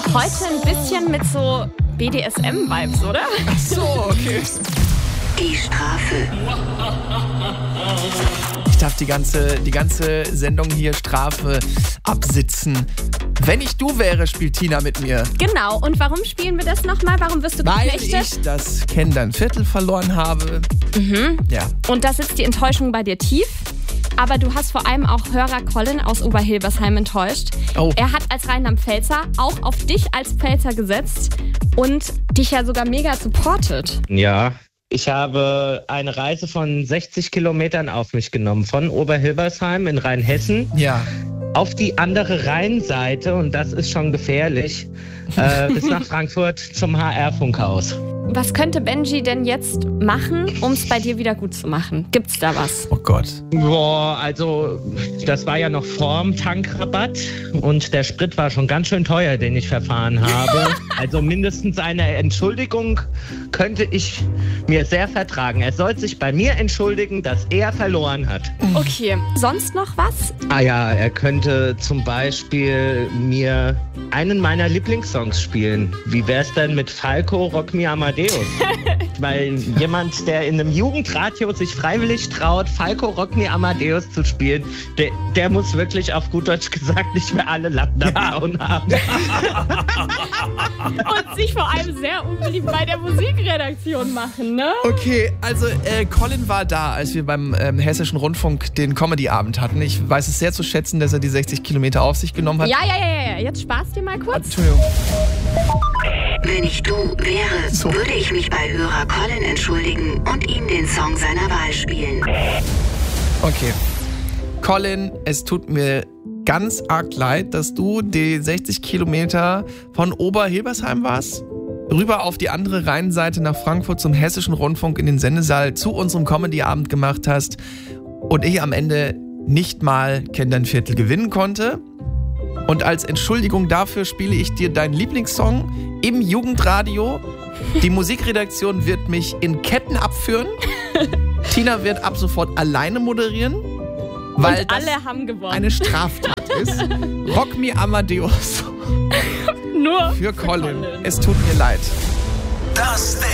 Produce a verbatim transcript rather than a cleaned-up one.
Heute ein bisschen mit so B D S M-Vibes, oder? Ach so, okay. Die Strafe. Ich darf die ganze, die ganze Sendung hier Strafe absitzen. Wenn ich du wäre, spielt Tina mit mir. Genau. Und warum spielen wir das nochmal? Warum wirst du Weil geknechtet? ich das Kenn dein Viertel verloren habe. Mhm. Ja. Und da sitzt die Enttäuschung bei dir tief. Aber du hast vor allem auch Hörer Colin aus Oberhilbersheim enttäuscht. Oh. Er hat als Rheinland-Pfälzer auch auf dich als Pfälzer gesetzt und dich ja sogar mega supportet. Ja, ich habe eine Reise von sechzig Kilometern auf mich genommen, von Oberhilbersheim in Rheinhessen Ja. auf die andere Rheinseite, und das ist schon gefährlich, äh, bis nach Frankfurt zum H R-Funkhaus. Was könnte Benji denn jetzt machen, um es bei dir wieder gut zu machen? Gibt's da was? Oh Gott. Boah, also das war ja noch vorm Tankrabatt und der Sprit war schon ganz schön teuer, den ich verfahren habe. Also mindestens eine Entschuldigung könnte ich mir sehr vertragen. Er soll sich bei mir entschuldigen, dass er verloren hat. Okay. Sonst noch was? Ah ja, er könnte zum Beispiel mir einen meiner Lieblingssongs spielen. Wie wär's denn mit Falco, Rock Me Amadeus? Weil jemand, der in einem Jugendradio sich freiwillig traut, Falco, Rock Me Amadeus zu spielen, der, der muss wirklich auf gut Deutsch gesagt nicht mehr alle Latten am Zaun haben. Und sich vor allem sehr unbeliebt bei der Musikredaktion machen, ne? Okay, also äh, Colin war da, als wir beim ähm, Hessischen Rundfunk den Comedy-Abend hatten. Ich weiß es sehr zu schätzen, dass er die sechzig Kilometer auf sich genommen hat. Ja, ja, ja, ja. Jetzt spaß dir mal kurz. Entschuldigung. Wenn ich du wäre, So. würde ich mich bei Hörer Colin entschuldigen und ihm den Song seiner Wahl spielen. Okay. Colin, es tut mir ganz arg leid, dass du die sechzig Kilometer von Oberhilbersheim warst, rüber auf die andere Rheinseite nach Frankfurt zum Hessischen Rundfunk in den Sendesaal zu unserem Comedy-Abend gemacht hast und ich am Ende nicht mal Kenn dein Viertel gewinnen konnte. Und als Entschuldigung dafür spiele ich dir deinen Lieblingssong im Jugendradio. Die Musikredaktion wird mich in Ketten abführen. Tina wird ab sofort alleine moderieren, weil Und alle haben gewonnen. das eine Straftat ist. Rock Me Amadeus Nur für Colin. Es tut mir leid. Das Ding.